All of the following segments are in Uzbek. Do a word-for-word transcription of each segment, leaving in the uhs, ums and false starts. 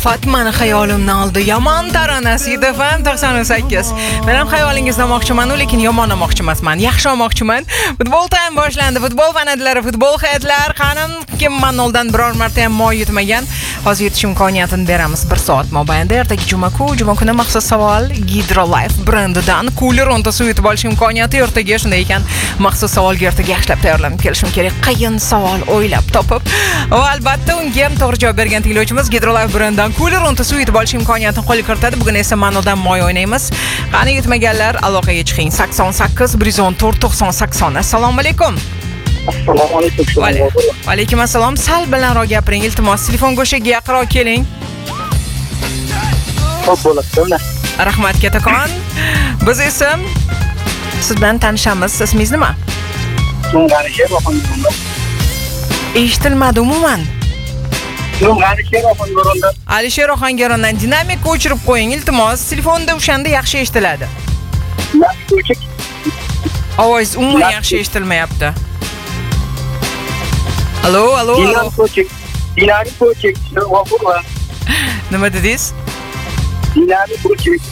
Fatmani xayolimni oldi. Yomon taronasi edi fam to'qson sakkiz. Men ham xayolingizni olmoqchiman, lekin yomon olmoqchi emasman. Yaxshi olmoqchiman. Futbol time boshlandi. Futbol fanatlar, futbol hayatlar, qanim kim Manoldan biror marta ham moy yutmagan. Hozir yutish imkoniyatini beramiz bir soat mobaynida. Ertaga juma-ku, juma kuni maxsus savol Hydrolife brendidan cooler o'nta suv yutib olish imkoniyati ertaga. Shunday ekan, maxsus savolga ertaga yaxshilab tayyorlanib kelishim kerak. Qiyin savol o'ylab topib va albatta unga ham to'g'ri javob bergan tinglovchimiz Hydrolife brendidan cooler o'nta suv yutib olish imkoniyatini qo'lga kiritadi. Bugun esa Manodan moy o'ynaymiz. Qani yutmaganlar aloqaga chiqing. sakson sakkiz bir yuz o'n to'rt to'qson sakson. Assalomu alaykum. Assalomu alaykum. Va alaykum assalom. Sal balandroq gapiring, iltimos. Telefon go'shagiga yaqinroq keling. Xo'p bo'ladi. Rahmat katakon. Biz esa siz bilan tanishamiz. Ismingiz nima? Alisher Oxongorondan. Eshitilmadi umuman. Alisher Oxongorondan. Alisher Oxongorondan. Dinamik o'chirib qo'ying, iltimos. Telefonda o'shanda yaxshi eshitiladi. Ovoz umuman yaxshi eshitilmayapti. Alo, alo, alo. Dinamik o'chik. Nima dedingiz? Dinamik o'chik.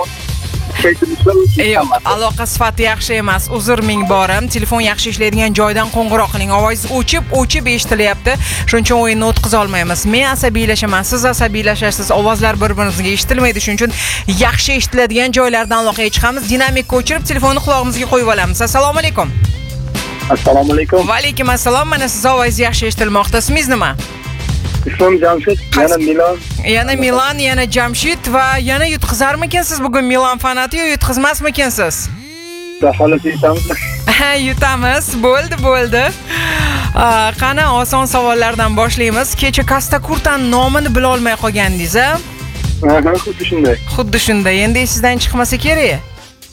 Yo'q, aloqa sifati yaxshi emas. Uzr ming borim. Telefon yaxshi ishlaydigan joydan qo'ng'iroq qiling. Ovoz o'chib, o'chib eshitilyapti. Shuning uchun o'yinni o'tkaza olmaymiz. Men asabiylashman, siz asabiylashasiz. Ovozlar bir-birimizga eshitilmaydi. Shuning uchun yaxshi eshitiladigan joylardan aloqaga chiqamiz. Dinamikka o'chirib, telefonni qulog'imizga qo'yib olamiz. Assalomu alaykum. Assalomu alaykum. Va alaykum assalom. Mana siz ovoz yaxshi eshitilmoqda. Ismingiz nima? Ismim Jamshid, yana Milan. Yana Milan, yana Jamshid va yana yutqizarmikansiz bugun Milan fanati yo yutqizmasmikansiz? Xolos yutamiz. Ha, yutamiz. Bo'ldi, bo'ldi. Qani oson savollardan boshlaymiz. Kecha Kastakurtan nomini bila olmay qolgandingiz, a? Ha, xuddi shunday. Xuddi shunday. Endi esingizdan chiqmasa kerak.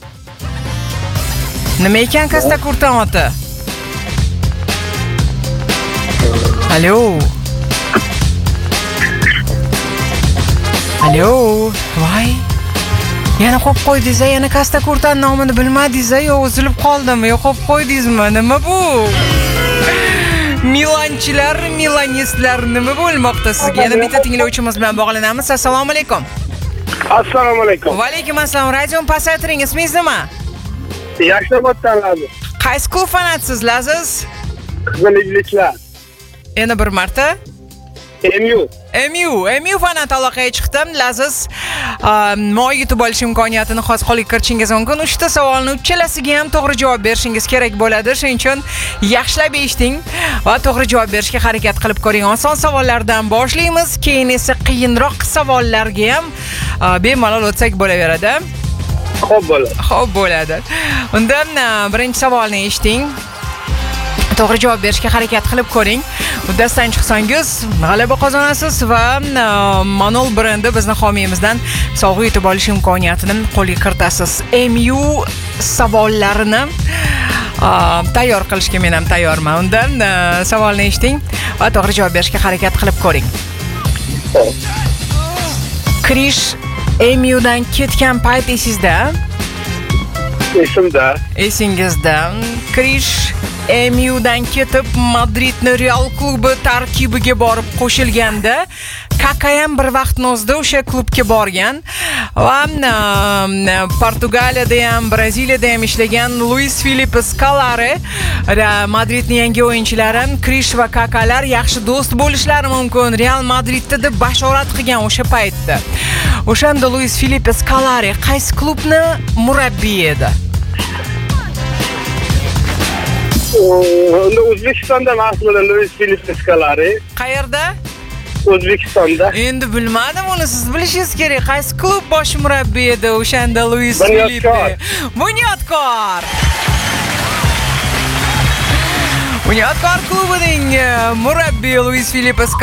Nima ekan Kastakurtan oti? Alo. Alo, voy. Yana qo'yib qo'ydingiz, yana Kastakurtan nomini bilmadingiz, yo uzilib qoldimi, yo qo'yib qo'ydingizmi? Nima bu? Milanchilar, milanistlar nima bo'lmoqda sizga? Yana bitta tinglovchimiz bilan bog'lanamiz. Assalomu alaykum. Assalomu alaykum. Va alaykum assalom. Radioni pasaytiring. Ismingiz nima? Yaxshilabotdan Laziz. Qaysi klub fanatsiz, Laziz? Qizilliklar. Yana bir marta. M U. M U, M U fanat aloqaga chiqdim. Laziz, moy yutib olish imkoniyatini xos qo'lga kiritishingiz mumkin. Uchta savolni uchalasiga ham to'g'ri javob berishingiz kerak bo'ladi. Shuning uchun yaxshilab eshiting va to'g'ri javob berishga harakat qilib ko'ring. Oson savollardan boshlaymiz, keyin esa qiyinroq savollarga ham bemalol o'tsak bo'laveradi. Xo'p bo'ladi. Xo'p bo'ladi. Undan birinchi savolni eshiting. To'g'ri javob berishga harakat qilib ko'ring. Uddasidan chiqsangiz g'alaba qozonasiz va Manol brendi bizni homiyimizdan sovg'a yutib olish imkoniyatini qo'lga kiritasiz. M U savollarini tayyor qilishga men ham tayyorman. Undan savolni eshiting va to'g'ri javob berishga harakat qilib ko'ring. Krish M U dan ketgan payt esingizda? Esimda. Esingizda. Krish M U dan ketib Madridni Real klubi tarkibiga borib qo'shilganda, Kaka ham bir vaqtning o'zida o'sha klubga borgan va Portugaliyada ham, Braziliyada ham ishlagan Luis Felipe Scolari Madridning yangi o'yinchilari Krish va Kakalar yaxshi do'st bo'lishlari mumkin. Real Madridda deb bashorat qilgan o'sha paytda. O'shanda Luis Felipe Scolari qaysi klubni murabbiy edi? Unda O'zbekistonda mas'ullar Luis Felipe Scolari. Qayerda? O'zbekistonda. Endi bilmadim, uni siz bilishingiz kerak. Qaysi klub bosh murabbiy edi o'shanda Luis Felipe? Bunyodkor. Bunyodkor klubining murabbiyi Luis Felipe